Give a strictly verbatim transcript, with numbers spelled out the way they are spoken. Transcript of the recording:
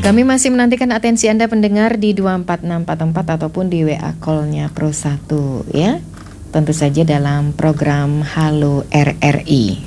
Kami masih menantikan atensi Anda pendengar di dua empat enam empat empat ataupun di W A call-nya Pro satu ya. Tentu saja dalam program Halo R R I.